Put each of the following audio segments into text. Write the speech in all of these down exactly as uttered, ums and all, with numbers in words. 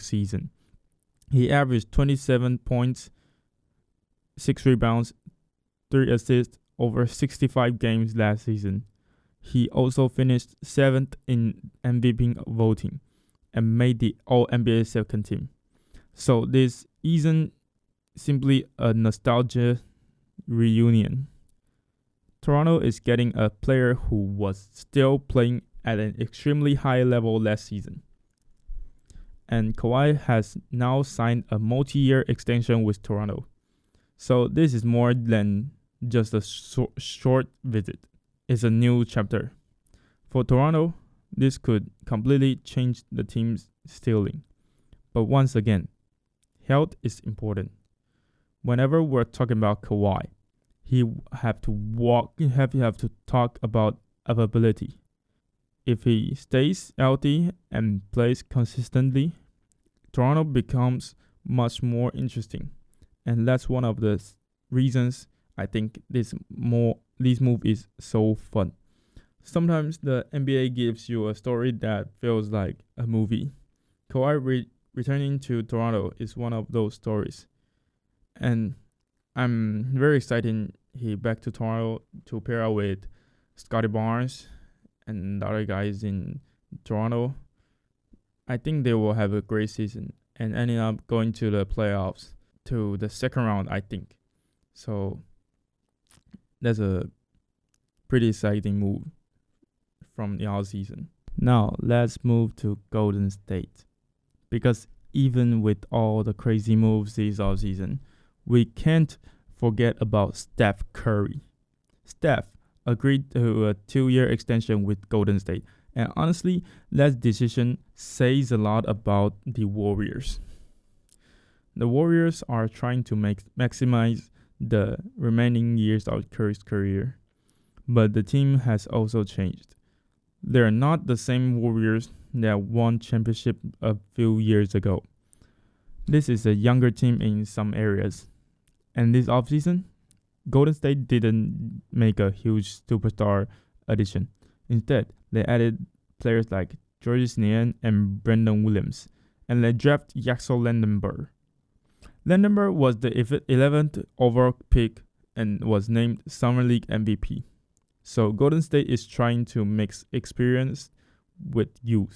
season. He averaged twenty-seven points, six rebounds, three assists over sixty-five games last season. He also finished seventh in M V P voting and made the All N B A second team. So this isn't simply a nostalgia reunion. Toronto is getting a player who was still playing at an extremely high level last season. And Kawhi has now signed a multi-year extension with Toronto. So this is more than just a so- short visit. It's a new chapter. For Toronto, this could completely change the team's ceiling. But once again, health is important. Whenever we're talking about Kawhi, he have to walk. Have have to talk about availability. If he stays healthy and plays consistently, Toronto becomes much more interesting, and that's one of the reasons I think this more this move is so fun. Sometimes the N B A gives you a story that feels like a movie. Kawhi re- returning to Toronto is one of those stories, and I'm very excited he back to Toronto to pair up with Scotty Barnes and the other guys in Toronto. I think they will have a great season and ending up going to the playoffs to the second round, I think. So that's a pretty exciting move from the all season. Now let's move to Golden State. Because even with all the crazy moves this offseason, we can't forget about Steph Curry. Steph agreed to a two-year extension with Golden State, and honestly, that decision says a lot about the Warriors. The Warriors are trying to make maximize the remaining years of Curry's career, but the team has also changed. They're not the same Warriors that won championship a few years ago. This is a younger team in some areas. And this offseason, Golden State didn't make a huge superstar addition. Instead, they added players like Georges Niang and Brandon Williams, and they drafted Yaxel Lendenberg. Lendenberg was the eleventh overall pick and was named Summer League M V P. So Golden State is trying to mix experience with youth.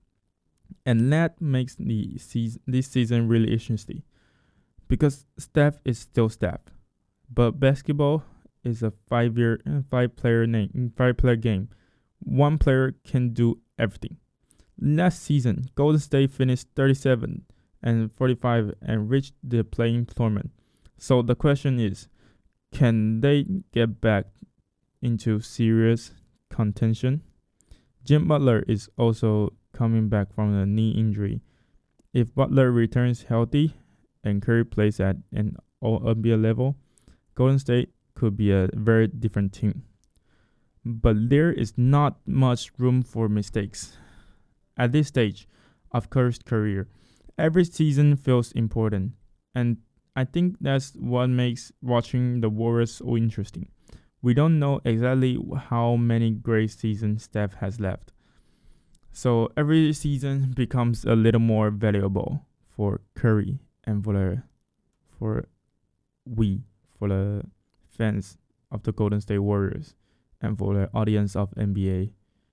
And that makes the season, this season really interesting. Because Steph is still Steph, but basketball is a five-year, five-player name, five-player game. One player can do everything. Last season, Golden State finished thirty-seven and forty-five and reached the play-in tournament. So the question is, can they get back into serious contention? Jim Butler is also coming back from a knee injury. If Butler returns healthy and Curry plays at an All N B A level, Golden State could be a very different team. But there is not much room for mistakes. At this stage of Curry's career, every season feels important, and I think that's what makes watching the Warriors so interesting. We don't know exactly how many great seasons Steph has left. So every season becomes a little more valuable for Curry and for the, for we, for the fans of the Golden State Warriors and for the audience of N B A.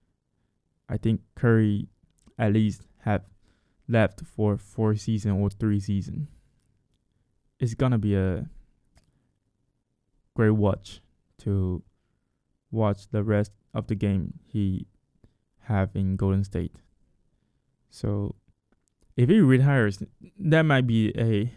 I think Curry at least have left for four seasons or three seasons. It's gonna be a great watch to watch the rest of the game he have in Golden State. So if he retires, that might be a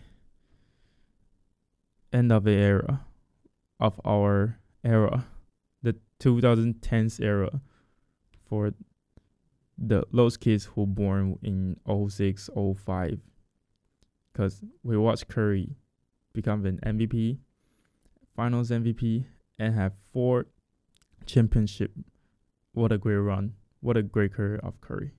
end of the era of our era, the twenty tens era for the those kids who born in oh six, oh five. Because we watched Curry become an M V P, Finals M V P, and have four championship. What a great run. What a great career of Curry.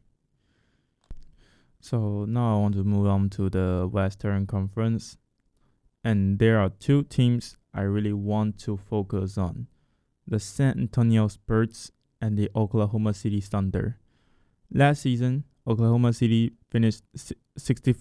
So now I want to move on to the Western Conference. And there are two teams I really want to focus on. The San Antonio Spurs and the Oklahoma City Thunder. Last season, Oklahoma City finished sixty-four